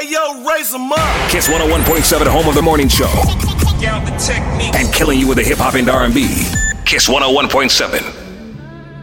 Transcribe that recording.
Hey, yo, raise them up. Kiss 101.7, home of the morning show. Check out the technique. And killing you with the hip hop and R&B. Kiss 101.7.